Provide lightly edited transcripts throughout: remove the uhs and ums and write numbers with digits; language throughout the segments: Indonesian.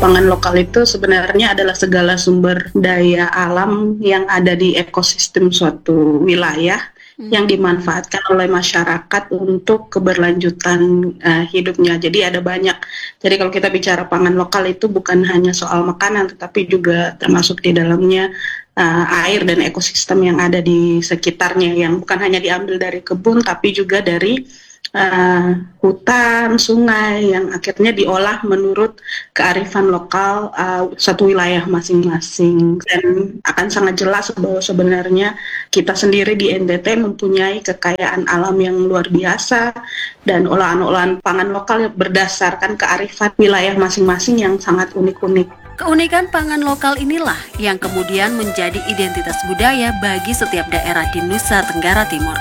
Pangan lokal itu sebenarnya adalah segala sumber daya alam yang ada di ekosistem suatu wilayah yang dimanfaatkan oleh masyarakat untuk keberlanjutan hidupnya. Jadi ada banyak. Jadi kalau kita bicara pangan lokal itu bukan hanya soal makanan, tetapi juga termasuk di dalamnya air dan ekosistem yang ada di sekitarnya, yang bukan hanya diambil dari kebun, tapi juga dari hutan, sungai yang akhirnya diolah menurut kearifan lokal satu wilayah masing-masing. Dan akan sangat jelas bahwa sebenarnya kita sendiri di NTT mempunyai kekayaan alam yang luar biasa dan olahan-olahan pangan lokal yang berdasarkan kearifan wilayah masing-masing yang sangat unik-unik. Keunikan pangan lokal inilah yang kemudian menjadi identitas budaya bagi setiap daerah di Nusa Tenggara Timur.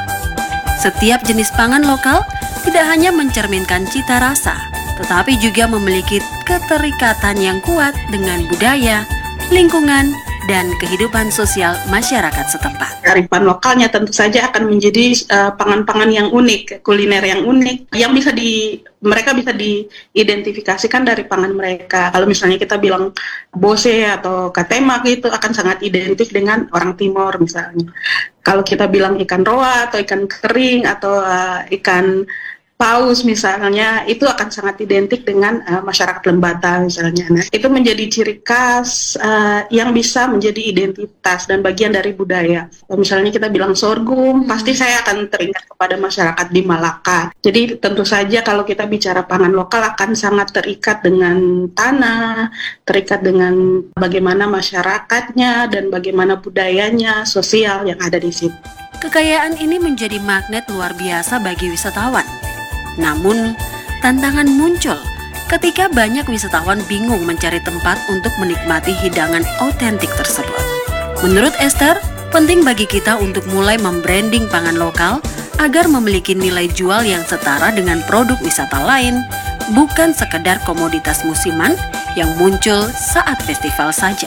Setiap jenis pangan lokal tidak hanya mencerminkan cita rasa, tetapi juga memiliki keterikatan yang kuat dengan budaya, lingkungan, dan kehidupan sosial masyarakat setempat. Kearifan lokalnya tentu saja akan menjadi pangan-pangan yang unik, kuliner yang unik, yang mereka bisa diidentifikasikan dari pangan mereka. Kalau misalnya kita bilang bose atau katema, itu akan sangat identik dengan orang Timor misalnya. Kalau kita bilang ikan roa atau ikan kering atau ikan paus misalnya, itu akan sangat identik dengan masyarakat Lembata misalnya. Nah, itu menjadi ciri khas yang bisa menjadi identitas dan bagian dari budaya. Kalau misalnya kita bilang sorghum, pasti saya akan teringat kepada masyarakat di Malaka. Jadi tentu saja kalau kita bicara pangan lokal akan sangat terikat dengan tanah, terikat dengan bagaimana masyarakatnya dan bagaimana budayanya, sosial yang ada di situ. Kekayaan ini menjadi magnet luar biasa bagi wisatawan. Namun, tantangan muncul ketika banyak wisatawan bingung mencari tempat untuk menikmati hidangan otentik tersebut. Menurut Esther, penting bagi kita untuk mulai membranding pangan lokal agar memiliki nilai jual yang setara dengan produk wisata lain, bukan sekedar komoditas musiman yang muncul saat festival saja.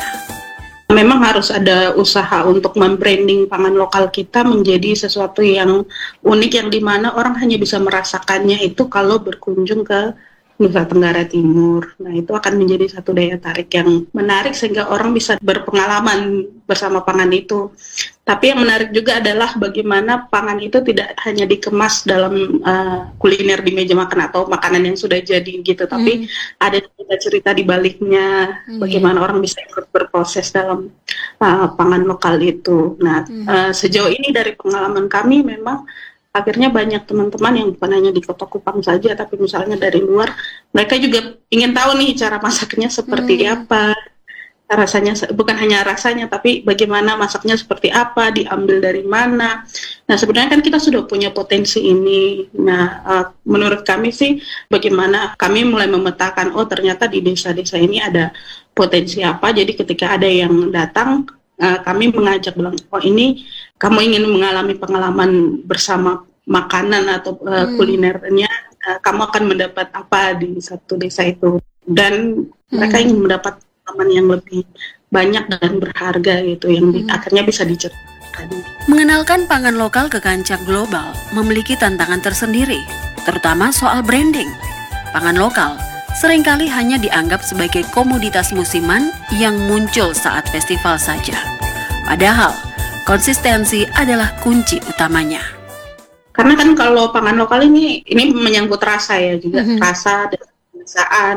Memang harus ada usaha untuk membranding pangan lokal kita menjadi sesuatu yang unik, yang dimana orang hanya bisa merasakannya itu kalau berkunjung ke Nusa Tenggara Timur. Nah, itu akan menjadi satu daya tarik yang menarik sehingga orang bisa berpengalaman bersama pangan itu. Tapi yang menarik juga adalah bagaimana pangan itu tidak hanya dikemas dalam kuliner di meja makan atau makanan yang sudah jadi gitu, tapi ada cerita-cerita di baliknya, bagaimana orang bisa ikut berproses dalam pangan lokal itu. Nah, sejauh ini dari pengalaman kami memang akhirnya banyak teman-teman yang bukan hanya di Kota Kupang saja, tapi misalnya dari luar, mereka juga ingin tahu nih cara masaknya seperti apa, rasanya, bukan hanya rasanya, tapi bagaimana masaknya seperti apa, diambil dari mana. Nah, sebenarnya kan kita sudah punya potensi ini. Nah, menurut kami sih, bagaimana kami mulai memetakan, oh ternyata di desa-desa ini ada potensi apa, jadi ketika ada yang datang, kami mengajak bilang, oh ini kamu ingin mengalami pengalaman bersama makanan atau kulinernya, kamu akan mendapat apa di satu desa itu. Dan mereka ingin mendapat pengalaman yang lebih banyak dan berharga gitu, yang akhirnya bisa diceritakan. Mengenalkan pangan lokal ke kancah global memiliki tantangan tersendiri, terutama soal branding. Pangan lokal seringkali hanya dianggap sebagai komoditas musiman yang muncul saat festival saja. Padahal, konsistensi adalah kunci utamanya. Karena kan kalau pangan lokal ini menyangkut rasa ya juga, rasa dan kebiasaan.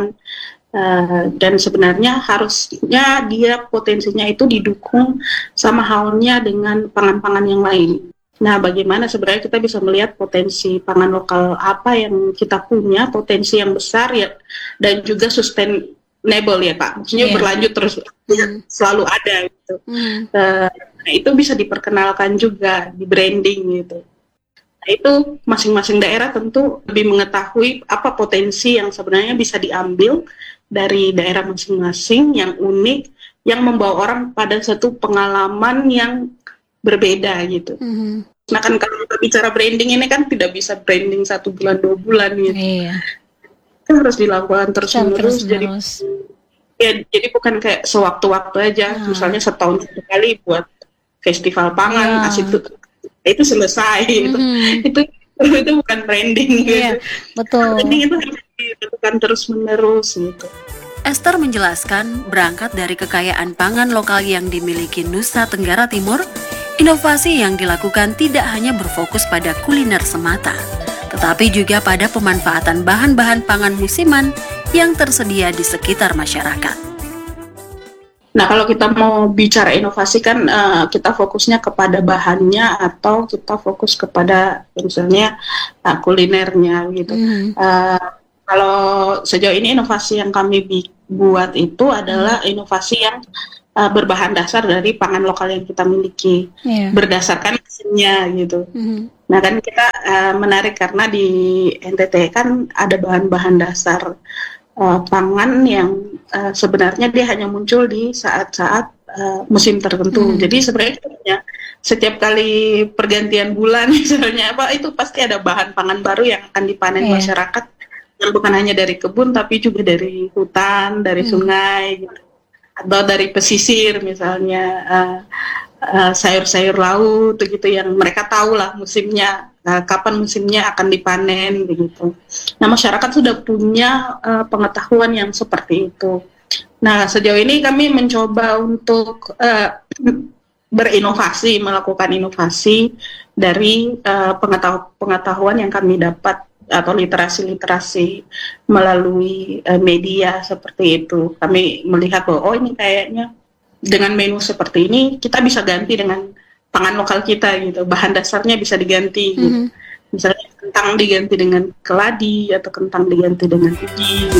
Dan sebenarnya harusnya dia potensinya itu didukung sama halnya dengan pangan-pangan yang lain. Nah, bagaimana sebenarnya kita bisa melihat potensi pangan lokal apa yang kita punya, potensi yang besar ya, dan juga sustainable ya Pak, maksudnya berlanjut terus, selalu ada gitu. Nah, itu bisa diperkenalkan juga, di branding gitu. Nah, itu masing-masing daerah tentu lebih mengetahui apa potensi yang sebenarnya bisa diambil dari daerah masing-masing yang unik, yang membawa orang pada satu pengalaman yang berbeda gitu. Nah kan kalau kita bicara branding ini kan tidak bisa branding 1 bulan 2 bulan gitu. Itu harus dilakukan terus-menerus. Jadi bukan kayak sewaktu-waktu aja, misalnya setahun sekali buat festival pangan, itu selesai. Itu bukan branding gitu. Betul. Branding itu harus dilakukan terus-menerus gitu. Esther menjelaskan, berangkat dari kekayaan pangan lokal yang dimiliki Nusa Tenggara Timur, inovasi yang dilakukan tidak hanya berfokus pada kuliner semata, tetapi juga pada pemanfaatan bahan-bahan pangan musiman yang tersedia di sekitar masyarakat. Nah, kalau kita mau bicara inovasi kan kita fokusnya kepada bahannya atau kita fokus kepada misalnya kulinernya gitu. Kalau sejauh ini inovasi yang kami buat itu adalah inovasi yang berbahan dasar dari pangan lokal yang kita miliki, berdasarkan mesinnya gitu. Nah kan kita menarik karena di NTT kan ada bahan-bahan dasar pangan yang sebenarnya dia hanya muncul di saat-saat musim tertentu. Jadi sebenarnya setiap kali pergantian bulan misalnya itu pasti ada bahan pangan baru yang akan dipanen masyarakat, yang bukan hanya dari kebun tapi juga dari hutan, dari sungai gitu. Atau dari pesisir misalnya sayur-sayur laut gitu yang mereka tahu lah musimnya, kapan musimnya akan dipanen begitu. Nah, masyarakat sudah punya pengetahuan yang seperti itu. Nah, sejauh ini kami mencoba untuk berinovasi, melakukan inovasi dari pengetahuan yang kami dapat atau literasi melalui media seperti itu. Kami melihat bahwa ini kayaknya dengan menu seperti ini kita bisa ganti dengan pangan lokal kita gitu, bahan dasarnya bisa diganti gitu. Misalnya kentang diganti dengan keladi atau kentang diganti dengan ubi.